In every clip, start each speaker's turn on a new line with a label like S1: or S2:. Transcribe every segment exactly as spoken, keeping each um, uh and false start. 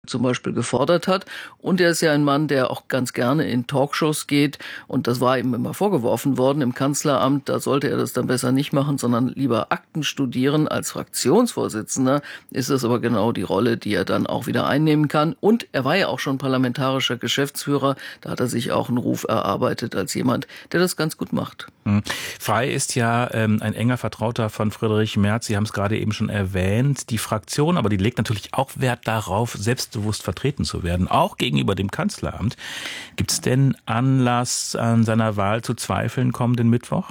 S1: zum Beispiel gefordert hat. Und er ist ja ein Mann, der auch ganz gerne in Talkshows geht. Und das war ihm immer vorgeworfen worden im Kanzleramt. Da sollte er das dann besser nicht machen, sondern lieber Akten studieren. Als Fraktionsvorsitzender ist das aber genau die Rolle, die er dann auch wieder einnehmen kann. Und er war ja auch schon parlamentarischer Geschäftsführer. Da hat er sich auch einen Ruf erarbeitet als jemand, der das ganz gut macht.
S2: Mhm. Frey ist ja ähm, ein enger Vertrauter von Friedrich Merz. Sie haben es gerade eben schon erwähnt. Die Fraktion, aber die legt natürlich auch Wert darauf, selbstbewusst vertreten zu werden, auch gegenüber dem Kanzleramt. Gibt es denn Anlass, an seiner Wahl zu zweifeln kommenden Mittwoch?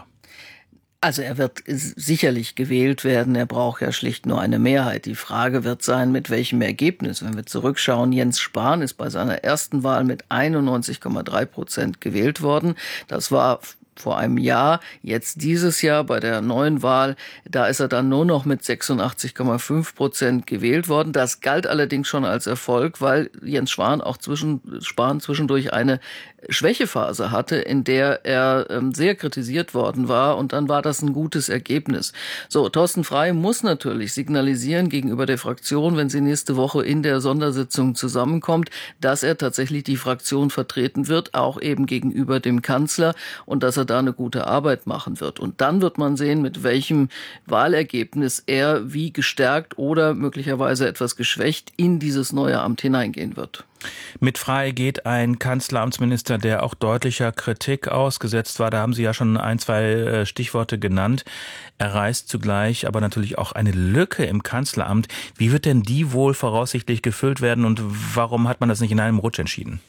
S1: Also er wird sicherlich gewählt werden. Er braucht ja schlicht nur eine Mehrheit. Die Frage wird sein, mit welchem Ergebnis. Wenn wir zurückschauen, Jens Spahn ist bei seiner ersten Wahl mit einundneunzig Komma drei Prozent gewählt worden. Das war vor einem Jahr, jetzt dieses Jahr bei der neuen Wahl, da ist er dann nur noch mit sechsundachtzig Komma fünf Prozent gewählt worden. Das galt allerdings schon als Erfolg, weil Jens Spahn auch zwischen, Spahn zwischendurch eine Schwächephase hatte, in der er ähm, sehr kritisiert worden war, und dann war das ein gutes Ergebnis. So, Thorsten Frey muss natürlich signalisieren gegenüber der Fraktion, wenn sie nächste Woche in der Sondersitzung zusammenkommt, dass er tatsächlich die Fraktion vertreten wird, auch eben gegenüber dem Kanzler, und dass er da eine gute Arbeit machen wird. Und dann wird man sehen, mit welchem Wahlergebnis er wie gestärkt oder möglicherweise etwas geschwächt in dieses neue Amt hineingehen wird.
S2: Mit Frey geht ein Kanzleramtsminister, der auch deutlicher Kritik ausgesetzt war. Da haben Sie ja schon ein, zwei Stichworte genannt. Er reißt zugleich aber natürlich auch eine Lücke im Kanzleramt. Wie wird denn die wohl voraussichtlich gefüllt werden und warum hat man das nicht in einem Rutsch entschieden?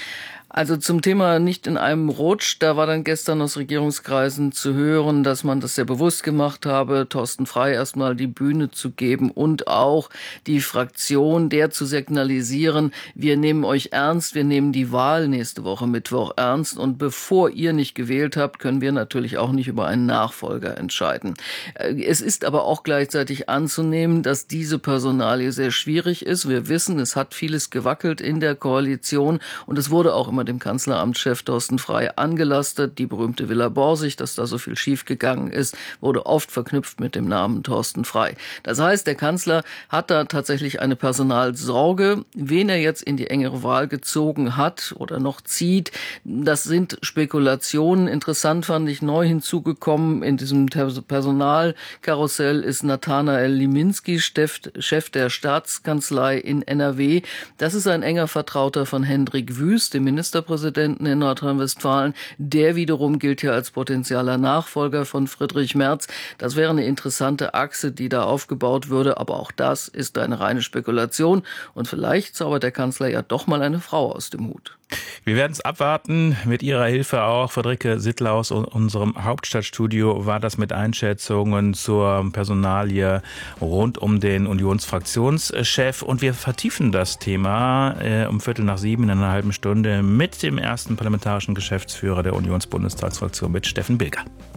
S1: Also zum Thema nicht in einem Rutsch, da war dann gestern aus Regierungskreisen zu hören, dass man das sehr bewusst gemacht habe, Thorsten Frey erstmal die Bühne zu geben und auch die Fraktion der zu signalisieren, wir nehmen euch ernst, wir nehmen die Wahl nächste Woche Mittwoch ernst, und bevor ihr nicht gewählt habt, können wir natürlich auch nicht über einen Nachfolger entscheiden. Es ist aber auch gleichzeitig anzunehmen, dass diese Personalie sehr schwierig ist. Wir wissen, es hat vieles gewackelt in der Koalition und es wurde auch immer dem Kanzleramtschef Thorsten Frey angelastet. Die berühmte Villa Borsig, dass da so viel schiefgegangen ist, wurde oft verknüpft mit dem Namen Thorsten Frey. Das heißt, der Kanzler hat da tatsächlich eine Personalsorge. Wen er jetzt in die engere Wahl gezogen hat oder noch zieht, das sind Spekulationen. Interessant fand ich, neu hinzugekommen in diesem Personalkarussell ist Nathanael Liminski, Chef der Staatskanzlei in N R W. Das ist ein enger Vertrauter von Hendrik Wüst, dem Ministerpräsidenten in Nordrhein-Westfalen. Der wiederum gilt ja als potenzieller Nachfolger von Friedrich Merz. Das wäre eine interessante Achse, die da aufgebaut würde, aber auch das ist eine reine Spekulation und vielleicht zaubert der Kanzler ja doch mal eine Frau aus dem Hut.
S2: Wir werden es abwarten, mit Ihrer Hilfe auch. Friederike Sittler aus unserem Hauptstadtstudio war das mit Einschätzungen zur Personalie rund um den Unionsfraktionschef. Und wir vertiefen das Thema äh, um Viertel nach sieben in einer halben Stunde mit dem ersten parlamentarischen Geschäftsführer der Unionsbundestagsfraktion, mit Steffen Bilger.